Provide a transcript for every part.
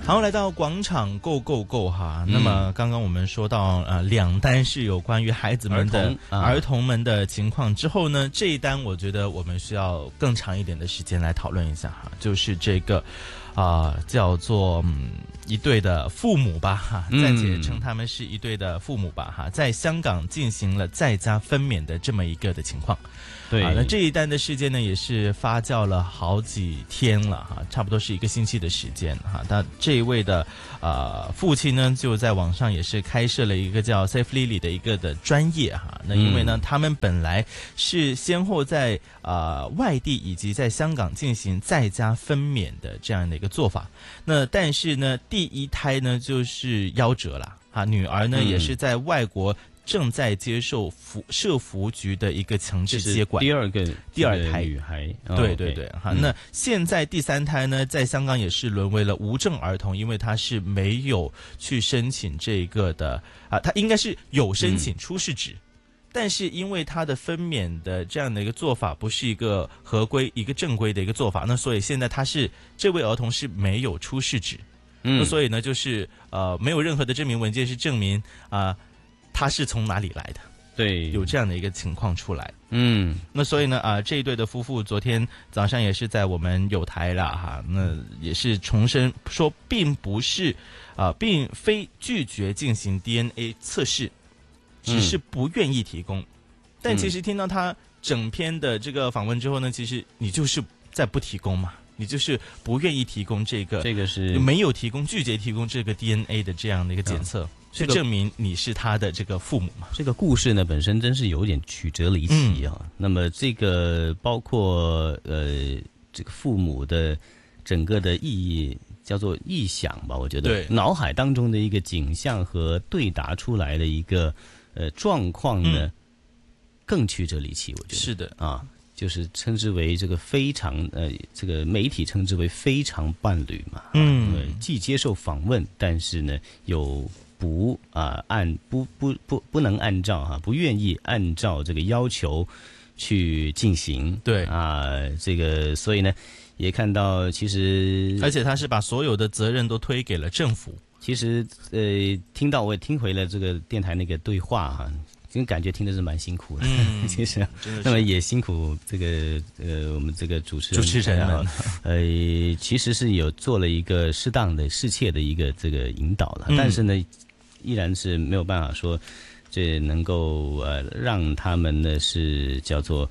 好，来到广场 Go Go Go 哈。那么刚刚我们说到两单是有关于孩子们的儿童们的情况之后呢，这一单我觉得我们需要更长一点的时间来讨论一下哈，就是这个叫做一对的父母吧哈，暂且称他们是一对的父母吧哈，在香港进行了在家分娩的这么一个的情况。对那这一单的事件呢，也是发酵了好几天了哈，差不多是1个星期的时间哈。那这一位的父亲呢，就在网上也是开设了一个叫 Safe Lily 的一个的专业哈。那因为呢，他们本来是先后在外地以及在香港进行在家分娩的这样的一个做法。那但是呢，第一胎呢就是夭折了哈，女儿呢也是在外国正在接受社福局的一个强制接管，第二胎女孩，对对对哈。那现在第3胎呢，在香港也是沦为了无证儿童，因为他是没有去申请这个的他应该是有申请出世纸，但是因为他的分娩的这样的一个做法不是一个合规、一个正规的一个做法，那所以现在这位儿童是没有出世纸，那所以呢，就是没有任何的证明文件是证明他是从哪里来的？对，有这样的一个情况出来。那所以呢，这一对的夫妇昨天早上也是在我们有台了哈，那也是重申说，并不是并非拒绝进行 DNA 测试，只是不愿意提供。但其实听到他整篇的这个访问之后呢，其实你就是在不提供嘛。你就是不愿意提供这个是没有提供，拒绝提供这个 DNA 的这样的一个检测，是证明你是他的这个父母嘛？ 这个故事呢本身真是有点曲折离奇啊。那么这个包括这个父母的整个的意义叫做臆想吧，我觉得脑海当中的一个景象和对答出来的一个状况呢，更曲折离奇，我觉得是的啊。就是称之为这个非常这个媒体称之为非常伴侣嘛，既接受访问，但是呢有不能按照不愿意按照这个要求去进行，对这个所以呢也看到其实， 而且他是把所有的责任都推给了政府。 其实我也听回了这个电台那个对话哈。感觉听的是蛮辛苦的，其实，那么也辛苦这个我们这个主持人们，其实是有做了一个适当的适切的一个这个引导了，但是呢，依然是没有办法说这能够让他们呢是叫做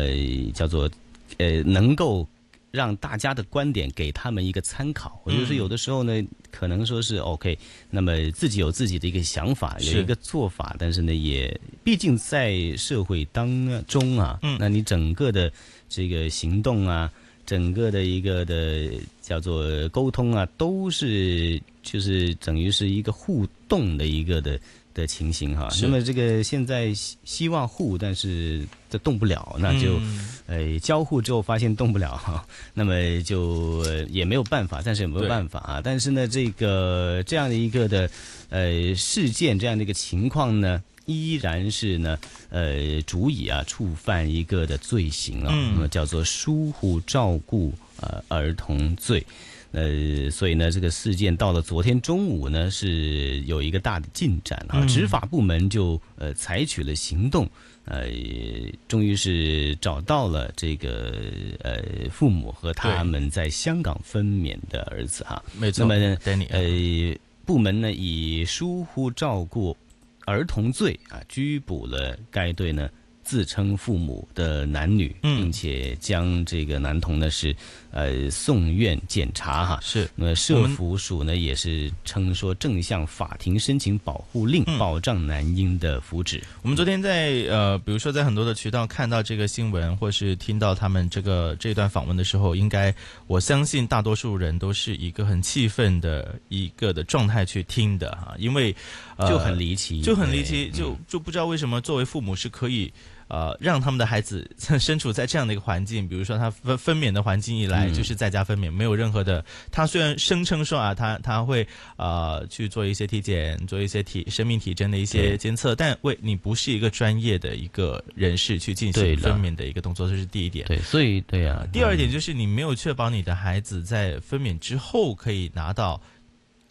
能够让大家的观点给他们一个参考。我就是有的时候呢，可能说是 OK， 那么自己有自己的一个想法，有一个做法，但是呢，也毕竟在社会当中那你整个的这个行动整个的一个的叫做沟通都是就是等于是一个互动的一个的情形哈。那么这个现在希望互，但是这动不了，那就交互之后发现动不了哈，那么就也没有办法，暂时也没有办法但是呢，这样的一个的事件，这样的一个情况呢，依然是呢足以触犯一个的罪行那么叫做疏忽照顾儿童罪。所以呢，这个事件到了昨天中午呢，是有一个大的进展执法部门就采取了行动，终于是找到了这个父母和他们在香港分娩的儿子没错。 那么呢，部门呢以疏忽照顾儿童罪拘捕了该对呢自称父母的男女，并且将这个男童呢是送院检查是。那么社福署呢也是称说正向法庭申请保护令，保障男婴的福祉。 我们昨天在比如说在很多的渠道看到这个新闻，或是听到他们这段访问的时候，应该我相信大多数人都是一个很气愤的一个的状态去听的因为就很离奇， 就不知道为什么作为父母是可以让他们的孩子身处在这样的一个环境，比如说他分娩的环境一来就是在家分娩，没有任何的，他虽然声称说他会去做一些体检，做一些生命体征的一些监测，但你不是一个专业的一个人士去进行分娩的一个动作，这是第一点。 对，所以对第二点就是你没有确保你的孩子在分娩之后可以拿到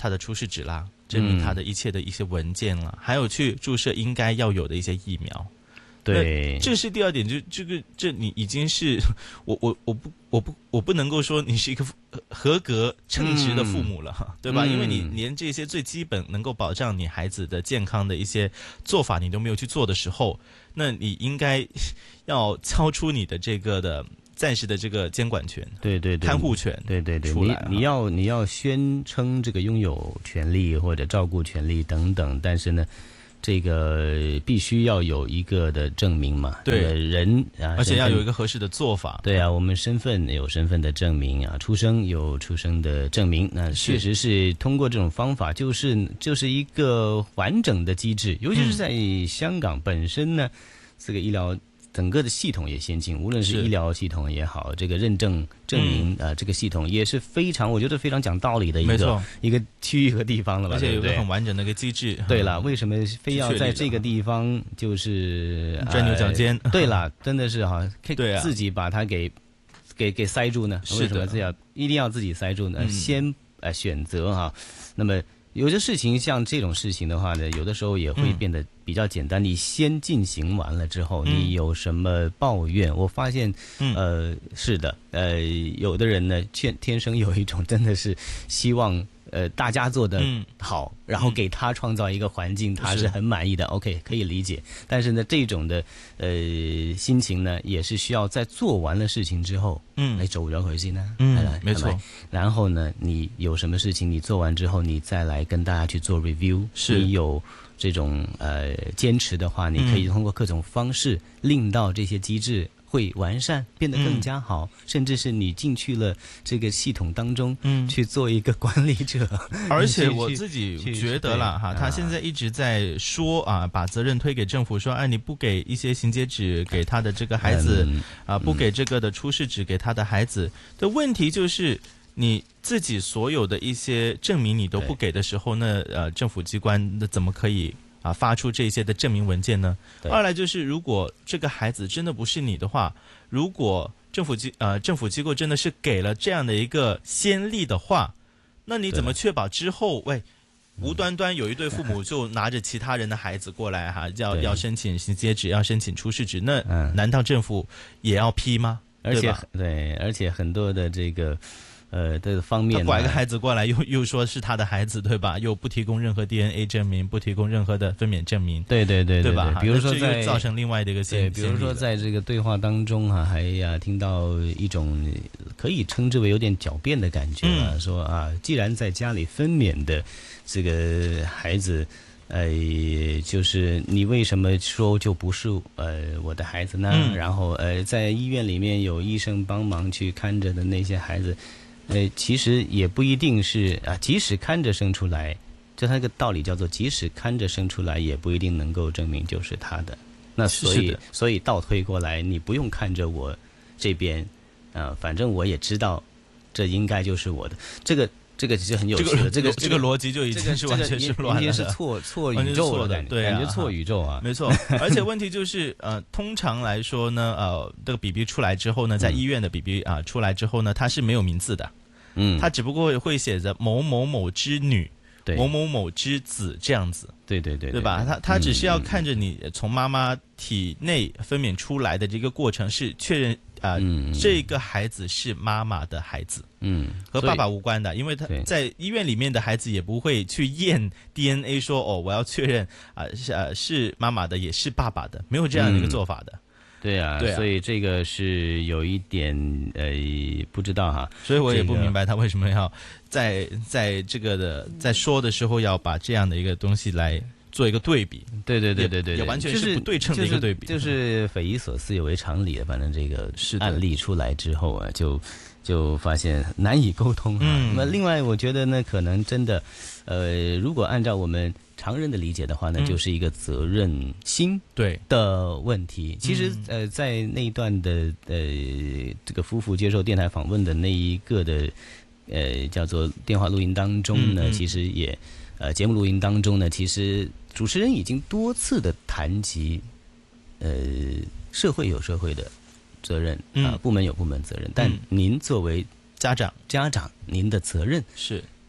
他的出世纸啦，证明他的一切的一些文件啦，还有去注射应该要有的一些疫苗。 对， 这是第二点，这你已经是我不能够说你是一个合格称职的父母了，对吧？因为你连这些最基本能够保障你孩子的健康的一些做法你都没有去做的时候，那你应该要超出你的这个的暂时的这个监管权， 对， 看护权， 对， 出来你要宣称这个拥有权利或者照顾权利等等，但是呢，这个必须要有一个的证明嘛， 对人啊， 而且要有一个合适的做法。 对啊，我们身份有身份的证明啊，出生有出生的证明，那确实是通过这种方法，就是一个完整的机制，尤其是在香港本身呢，这个医疗整个的系统也先进，无论是医疗系统也好，这个认证证明这个系统也是非常，我觉得非常讲道理的一个区域和地方了吧， 而且有对不对？ 个很完整的一个机制。 对了，为什么非要在这个地方就是钻牛角尖？ 对了，真的是哈， 对啊， 自己把它给塞住呢？为什么一定要自己塞住呢？先选择哈，那么。有些事情像这种事情的话呢，有的时候也会变得比较简单。你先进行完了之后，你有什么抱怨？我发现，是的，有的人呢，天生有一种真的是希望大家做得好，然后给他创造一个环境，他是很满意的。OK， 可以理解。但是呢，这种的心情呢，也是需要在做完了事情之后，来走咗佢先呢。 没错。 然后呢，你有什么事情你做完之后，你再来跟大家去做 review。你有这种坚持的话，你可以通过各种方式令到这些机制会完善，变得更加好，甚至是你进去了这个系统当中，去做一个管理者。 而且我自己觉得啦，哈，他现在一直在说啊，把责任推给政府，说，哎，你不给一些行街纸给他的这个孩子，不给这个的出世纸给他的孩子的问题就是。你自己所有的一些证明你都不给的时候，那政府机关那怎么可以发出这些的证明文件呢？二来就是如果这个孩子真的不是你的话，如果政府机构真的是给了这样的一个先例的话，那你怎么确保之后无端端有一对父母就拿着其他人的孩子过来要申请行街纸，要申请出世纸，那难道政府也要批吗？ 而且很多的这个。的方面， 他拐个孩子过来，又说是他的孩子，对吧？又不提供任何 DNA 证明，不提供任何的分娩证明， 对吧？比如说造成另外的一个比如说在这个对话当中还听到一种可以称之为有点狡辩的感觉说既然在家里分娩的这个孩子。就是你为什么说就不是我的孩子呢？然后在医院里面有医生帮忙去看着的那些孩子。其实也不一定是即使看着生出来，就它个道理叫做，即使看着生出来，也不一定能够证明就是他的。那所以倒推过来，你不用看着我这边，反正我也知道，这应该就是我的。这个其实很有趣的，这个逻辑就已经是完全是乱了， 已经是错宇宙了， 对， 感觉错宇宙啊， 没错。而且问题就是通常来说呢，这个 BB 出来之后呢，在医院的 BB 出来之后呢，它是没有名字的，它只不过会写着某某某之女，某某某之子这样子， 对吧？他只是要看着你从妈妈体内分娩出来的这个过程，是确认这个孩子是妈妈的孩子，和爸爸无关的，因为他在医院里面的孩子也不会去验 DNA 说我要确认是妈妈的也是爸爸的，没有这样的一个做法的。 对啊，所以这个是有一点不知道哈， 所以我也不明白他为什么要在这个的在说的时候要把这样的一个东西来做一个对比。对，也完全是不对称的一个对比， 就是匪夷所思有违常理的。反正这个案例出来之后就发现难以沟通那么另外我觉得呢，可能真的如果按照我们常人的理解的话呢，就是一个责任心的问题。其实在那一段的这个夫妇接受电台访问的那一个的叫做电话录音当中呢，其实也节目录音当中呢，其实主持人已经多次的谈及社会有社会的责任部门有部门责任，但您作为家长您的责任是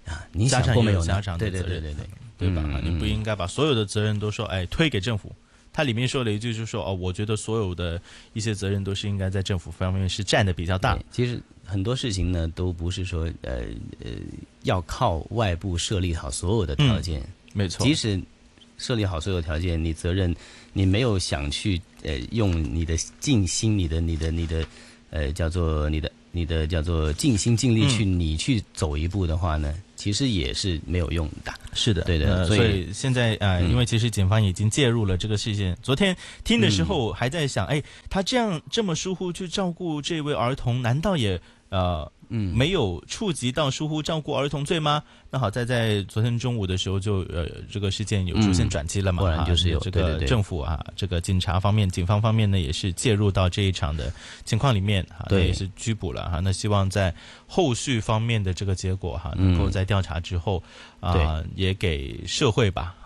你想过没有呢？ 家长的责任，对吧？你不应该把所有的责任都说推给政府。他里面说了一句，就是说我觉得所有的一些责任都是应该在政府方面是占的比较大。 其实很多事情呢，都不是说要靠外部设立好所有的条件， 没错。 即使设立好所有条件，你责任你没有想去用你的尽心，你的叫做尽心尽力你去走一步的话呢，其实也是没有用的。 是的， 对的。 所以现在因为其实警方已经介入了这个事件。昨天听的时候还在想，他这么疏忽去照顾这位儿童，难道也没有触及到疏忽照顾儿童罪吗？那好在昨天中午的时候就这个事件有出现转机了嘛， 不然就是有这个政府这个警方方面呢也是介入到这一场的情况里面也是拘捕了那希望在后续方面的这个结果能够在调查之后也给社会吧